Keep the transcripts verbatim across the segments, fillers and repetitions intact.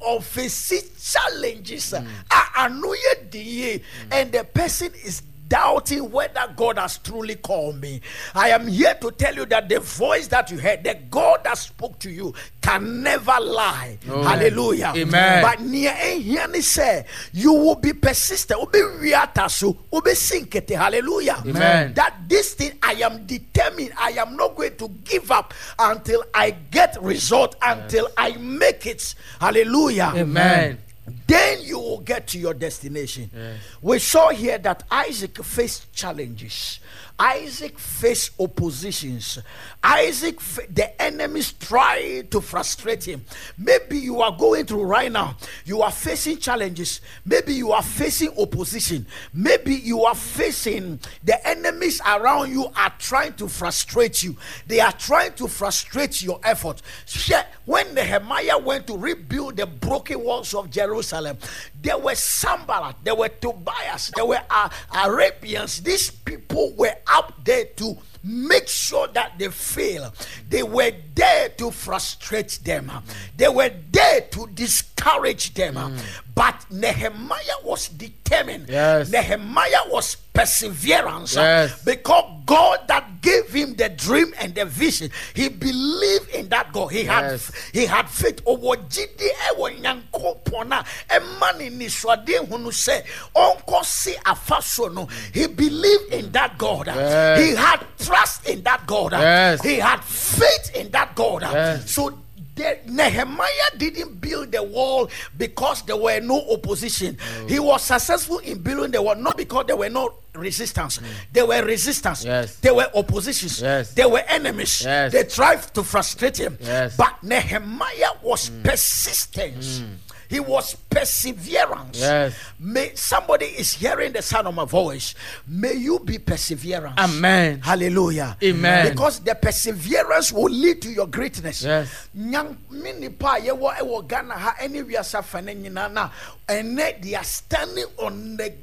of facing challenges, mm. are mm. and the person is doubting whether God has truly called me. I am here to tell you that the voice that you heard, the God that spoke to you, can never lie. Oh, hallelujah. Amen. But near here say you will be persistent. Will be reatasu. Will be sinkete. Hallelujah. Amen. That this thing I am determined. I am not going to give up until I get result. Until yes. I make it. Hallelujah. Amen. Then you will get to your destination. Yes. We saw here that Isaac faced challenges. Isaac faced oppositions. Isaac, the enemies tried to frustrate him. Maybe you are going through right now. You are facing challenges. Maybe you are facing opposition. Maybe you are facing the enemies around you are trying to frustrate you. They are trying to frustrate your effort. When Nehemiah went to rebuild the broken walls of Jerusalem, there were Sanballat, there were Tobias, there were uh, Arabians. These people were up there to make sure that they fail. They were there to frustrate them. They were there to discourage them. Mm. But Nehemiah was determined. Yes. Nehemiah was perseverance. Yes. Because God that gave him the dream and the vision, he believed in that God. He yes. had he had faith. Owo jide ewo nyankopona e mani ni swade hunu se onko si afaso no. He believed in that God. Yes. He had trust in that God. Yes. He had faith in that God. Yes. So the, Nehemiah didn't build the wall because there were no opposition. Oh. He was successful in building the wall not because there were no resistance. Mm. There were resistance. Yes. There were oppositions. Yes. There were enemies. Yes. They tried to frustrate him. Yes. But Nehemiah was mm. persistent. Mm. He was perseverance. Yes. May somebody is hearing the sound of my voice. May you be perseverance. Amen. Hallelujah. Amen. Because the perseverance will lead to your greatness. Yes. Nyang minipa yewo ewo Ghana ha anywhere safane nyina na and they are standing on the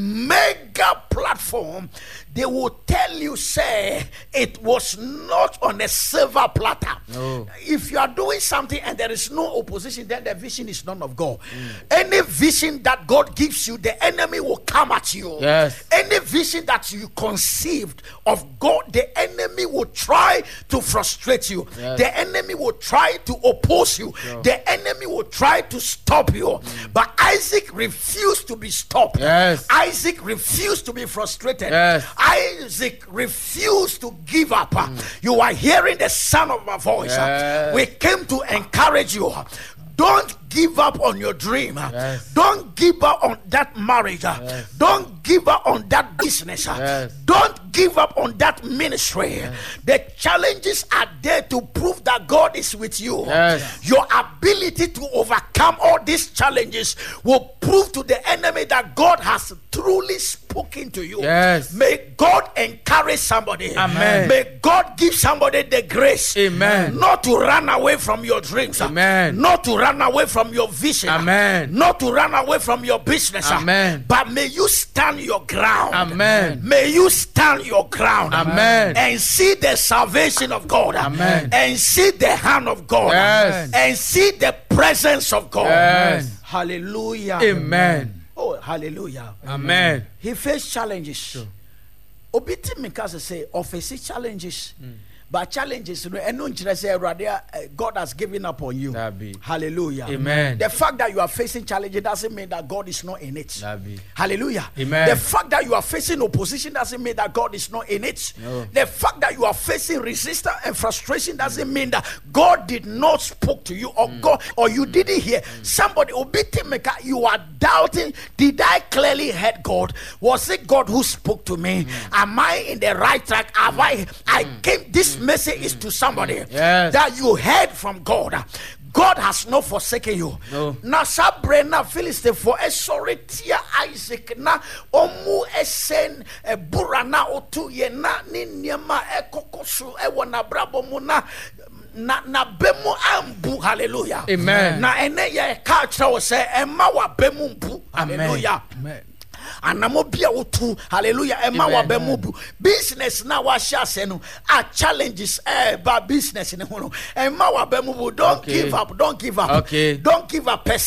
mega platform. They will tell you, say, it was not on a silver platter. No. If you are doing something and there is no opposition, then the vision is none of God. Mm. Any vision that God gives you, the enemy will come at you. Yes. Any vision that you conceived of God, the enemy will try to frustrate you. Yes. The enemy will try to oppose you. Sure. The enemy will try to stop you. Mm. But Isaac refused to be stopped. Yes. Isaac refused to be frustrated. Yes. Isaac refused to give up. Mm. You are hearing the sound of my voice. Yes. We came to encourage you. Don't give up on your dream. Yes. Don't give up on that marriage. Yes. Don't give up on that business. Yes. Don't give up on that ministry. Yes. The challenges are there to prove that God is with you. Yes. Your ability to overcome all these challenges will prove to the enemy that God has truly spoken to you. Yes. May God encourage somebody. Amen. May God give somebody the grace. Amen. Not to run away from your dreams. Amen. Not to run away from your vision. Amen. Not to run away from your business. Amen. But may you stand your ground. Amen. May you stand your ground. Amen. And see the salvation of God. Amen. And see the hand of God. Yes. And see the presence of God. Yes. Hallelujah. Amen. Oh, hallelujah. Amen. He faced challenges. Sure. Obiti Mikasa say, or face challenges. Mm. But challenges, God has given up on you. Hallelujah. Amen. The fact that you are facing challenges doesn't mean that God is not in it. Hallelujah. Amen. The fact that you are facing opposition doesn't mean that God is not in it. No. The fact that you are facing resistance and frustration doesn't mm. mean that God did not speak to you or mm. God or you mm. didn't hear. Mm. Somebody, you are doubting. Did I clearly heard God? Was it God who spoke to me? Mm. Am I in the right track? Have mm. I? I mm. came this. Message is to somebody yes. that you heard from God. God has not forsaken you. No. Na sabrena Philistine for a sorry tia Isaac na omu esen e burana otu ye na ni niema e kokosu e wana brabo mu na na na bemu ambu. Hallelujah. Amen. Na ene ye culture was say emma wa bemu mbu. Hallelujah. Amen. Anamobia utu hallelujah emma wa bemubu business na wa shase no a challenges eh ba business ne ho no emma wa bemubu don't okay. give up don't give up okay. don't give up.